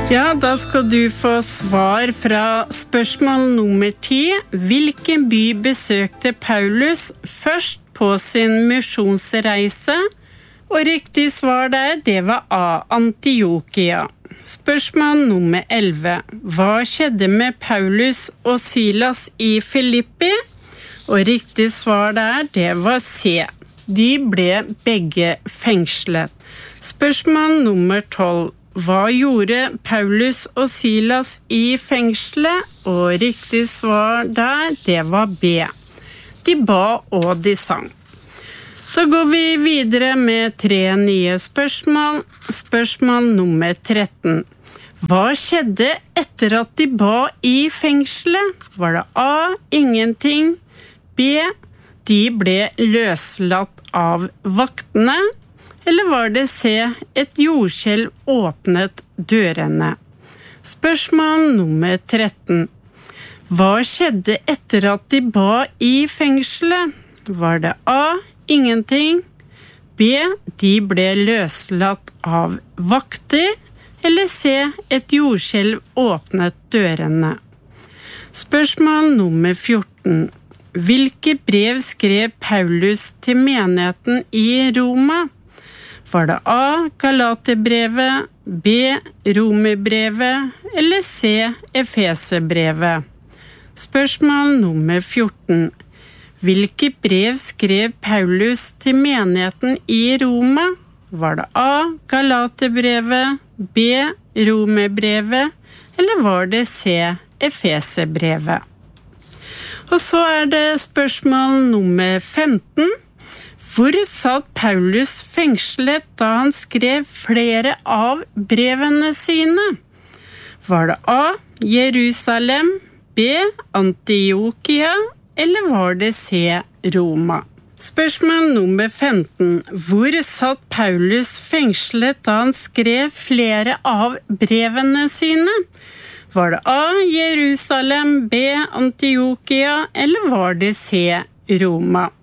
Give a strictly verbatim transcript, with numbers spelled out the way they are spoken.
Ja, da skal du få svar fra spørsmål nummer ti. Hvilken by besøkte Paulus først på sin misjonsreise? Og riktig svar der, det var A. Antiokia. Spørsmål nummer elleve. Hva skjedde med Paulus og Silas i Filippi? Og riktig svar der, det var C. De ble begge fengslet. Spørsmål nummer tolv. Hva gjorde Paulus og Silas i fengselet? Og riktig svar der, det var B. De ba og de sang. Da går vi videre med tre nye spørsmål. Spørsmål nummer tretten. Hva skjedde etter at de ba i fengselet? Var det A. Ingenting. B. De ble løslatt av vaktene. Eller var det C. Et jordskjelv åpnet dørene? Spørsmål nummer tretten. Hva skjedde etter at de ba i fengselet? Var det A. Ingenting. B. De ble løslatt av vakter. Eller C. Et jordskjelv åpnet dørene? Spørsmål nummer fjorten. Hvilke brev skrev Paulus til menigheten i Roma? Var det A. Galaterbrevet, B. Romerbrevet eller C. Efeserbrevet? Spørsmål nummer fjorten. Hvilke brev skrev Paulus til menigheten i Roma? Var det A. Galaterbrevet, B. Romerbrevet eller var det C. Efeserbrevet? Og så er det spørsmål nummer femten. Hvor satt Paulus fengslet da han skrev flere av brevene sine? Var det A. Jerusalem, B. Antiokia, eller var det C. Roma? Spørsmål nummer femten. Hvor satt Paulus fengslet da han skrev flere av brevene sine? Var det A. Jerusalem, B. Antiokia, eller var det C. Roma?